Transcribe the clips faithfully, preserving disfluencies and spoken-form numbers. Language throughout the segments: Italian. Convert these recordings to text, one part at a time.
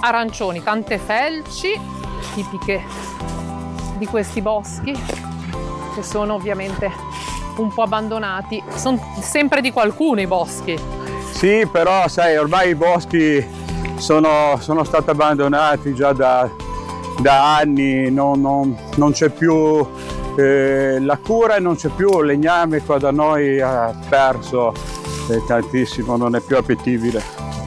arancioni, tante felci tipiche di questi boschi che sono ovviamente un po' abbandonati. Sono sempre di qualcuno i boschi. Sì, però sai, ormai i boschi sono, sono stati abbandonati già da, da anni, non, non, non c'è più eh, la cura e non c'è più il legname qua da noi, ha perso eh, tantissimo, non è più appetibile.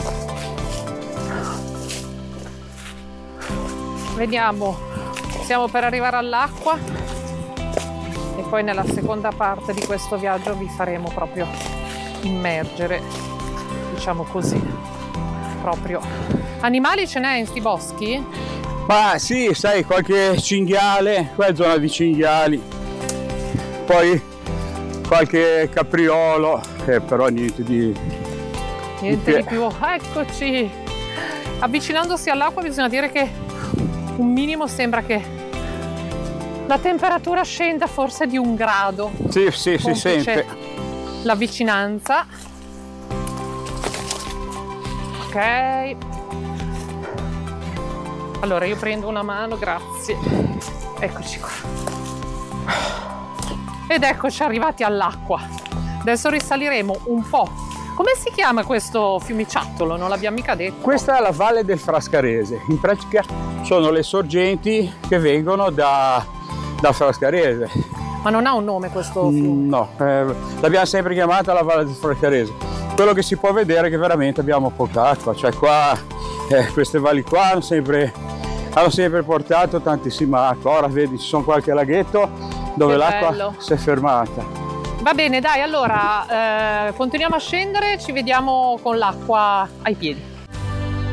Vediamo, siamo per arrivare all'acqua e poi nella seconda parte di questo viaggio vi faremo proprio immergere, diciamo così, proprio. Animali ce n'è in sti boschi? Ma sì, sai, qualche cinghiale, qua è zona di cinghiali, poi qualche capriolo, eh, però niente di... Niente di, di più, eccoci! Avvicinandosi all'acqua bisogna dire che un minimo sembra che la temperatura scenda forse di un grado. Sì, sì, si sente. La vicinanza. Ok. Allora io prendo una mano, grazie. Eccoci qua. Ed eccoci arrivati all'acqua. Adesso risaliremo un po'. Come si chiama questo fiumiciattolo? Non l'abbiamo mica detto. Questa è la Valle del Frascarese. In pratica sono le sorgenti che vengono da, da Frascarese. Ma non ha un nome questo fiume? No, eh, l'abbiamo sempre chiamata la Valle del Frascarese. Quello che si può vedere è che veramente abbiamo poca acqua, cioè qua eh, queste valli qua hanno sempre, hanno sempre portato tantissima acqua. Ora vedi, ci sono qualche laghetto dove l'acqua si è fermata. Va bene, dai, allora eh, continuiamo a scendere, ci vediamo con l'acqua ai piedi.